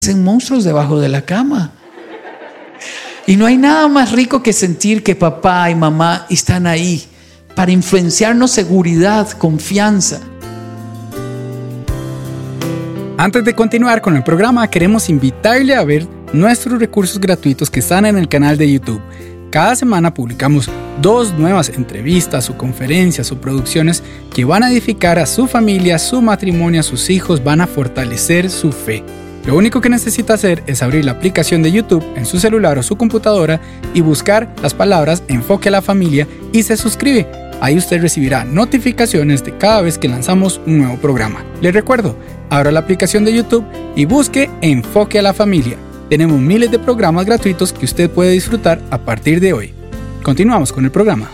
hacen monstruos debajo de la cama. Y no hay nada más rico que sentir que papá y mamá están ahí para influenciarnos seguridad, confianza. Antes de continuar con el programa, queremos invitarle a ver nuestros recursos gratuitos que están en el canal de YouTube. Cada semana publicamos 2 nuevas entrevistas o conferencias o producciones que van a edificar a su familia, su matrimonio, a sus hijos, van a fortalecer su fe. Lo único que necesita hacer es abrir la aplicación de YouTube en su celular o su computadora y buscar las palabras Enfoque a la Familia y se suscribe. Ahí usted recibirá notificaciones de cada vez que lanzamos un nuevo programa. Les recuerdo, abra la aplicación de YouTube y busque Enfoque a la Familia. Tenemos miles de programas gratuitos que usted puede disfrutar a partir de hoy. Continuamos con el programa.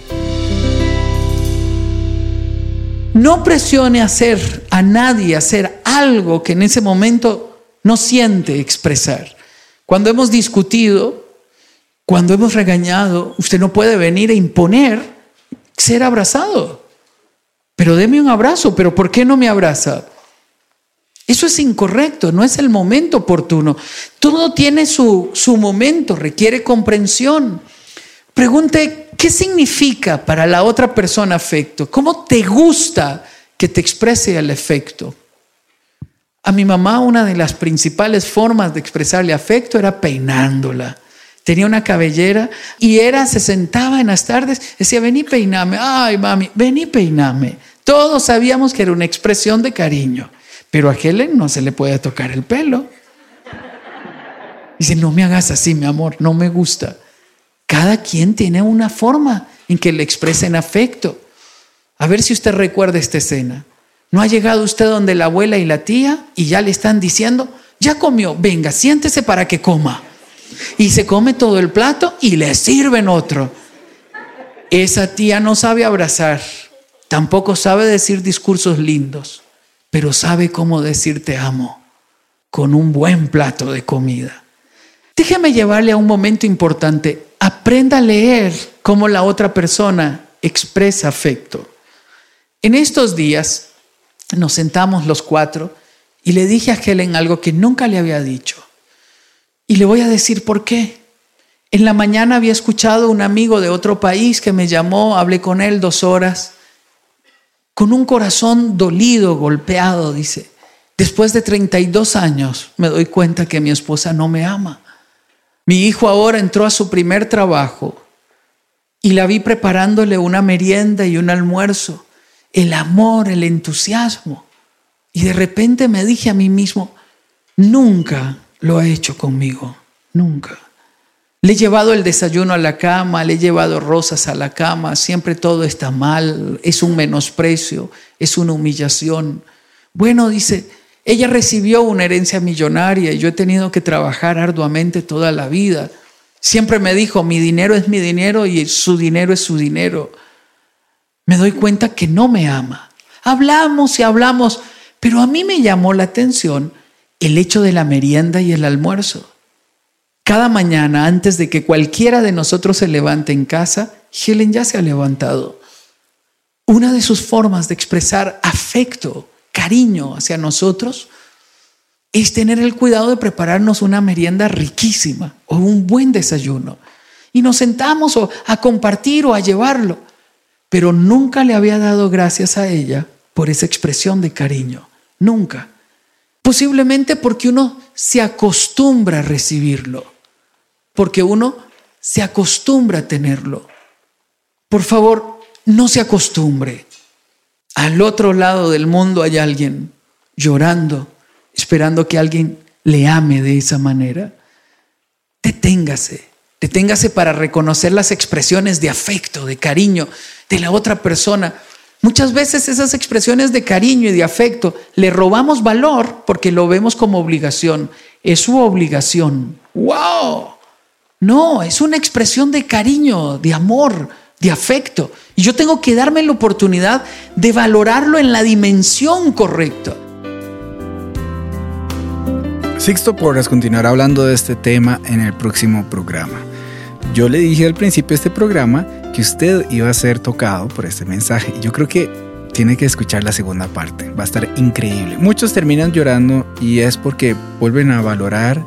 No presione a nadie a hacer algo que en ese momento no siente expresar. Cuando hemos discutido, cuando hemos regañado, usted no puede venir a imponer ser abrazado. Pero deme un abrazo. ¿Pero por qué no me abraza? Eso es incorrecto, no es el momento oportuno. Todo tiene su momento, requiere comprensión. Pregunte, ¿qué significa para la otra persona afecto? ¿Cómo te gusta que te exprese el afecto? A mi mamá una de las principales formas de expresarle afecto era peinándola. Tenía una cabellera y se sentaba en las tardes, decía, vení peiname. Ay, mami, vení peiname. Todos sabíamos que era una expresión de cariño, pero a Helen no se le puede tocar el pelo. Dice, no me hagas así, mi amor, no me gusta. Cada quien tiene una forma en que le expresen afecto. A ver si usted recuerda esta escena. ¿No ha llegado usted donde la abuela y la tía y ya le están diciendo, ya comió, venga, siéntese para que coma? Y se come todo el plato y le sirven otro. Esa tía no sabe abrazar, tampoco sabe decir discursos lindos, pero sabe cómo decir te amo con un buen plato de comida. Déjeme llevarle a un momento importante. Aprenda a leer cómo la otra persona expresa afecto. En estos días nos sentamos los 4 y le dije a Helen algo que nunca le había dicho. Y le voy a decir por qué. En la mañana había escuchado a un amigo de otro país que me llamó, hablé con él 2 horas, con un corazón dolido, golpeado, dice. Después de 32 años me doy cuenta que mi esposa no me ama. Mi hijo ahora entró a su primer trabajo y la vi preparándole una merienda y un almuerzo. El amor, el entusiasmo. Y de repente me dije a mí mismo, nunca lo ha hecho conmigo, nunca. Le he llevado el desayuno a la cama, le he llevado rosas a la cama, siempre todo está mal, es un menosprecio, es una humillación. Bueno, dice, ella recibió una herencia millonaria y yo he tenido que trabajar arduamente toda la vida. Siempre me dijo, mi dinero es mi dinero y su dinero es su dinero. Me doy cuenta que no me ama. Hablamos y hablamos, pero a mí me llamó la atención el hecho de la merienda y el almuerzo. Cada mañana, antes de que cualquiera de nosotros se levante en casa, Helen ya se ha levantado. Una de sus formas de expresar afecto, cariño hacia nosotros, es tener el cuidado de prepararnos una merienda riquísima o un buen desayuno. Y nos sentamos a compartir o a llevarlo. Pero nunca le había dado gracias a ella por esa expresión de cariño. Nunca. Posiblemente porque uno se acostumbra a recibirlo. Porque uno se acostumbra a tenerlo. Por favor, no se acostumbre. Al otro lado del mundo hay alguien llorando, esperando que alguien le ame de esa manera. Deténgase. Deténgase para reconocer las expresiones de afecto, de cariño de la otra persona. Muchas veces esas expresiones de cariño y de afecto le robamos valor porque lo vemos como obligación. Es su obligación. ¡Wow! No, es una expresión de cariño, de amor, de afecto. Y yo tengo que darme la oportunidad de valorarlo en la dimensión correcta. Sixto Porras continuará hablando de este tema en el próximo programa. Yo le dije al principio de este programa que usted iba a ser tocado por este mensaje. Y yo creo que tiene que escuchar la segunda parte. Va a estar increíble. Muchos terminan llorando y es porque vuelven a valorar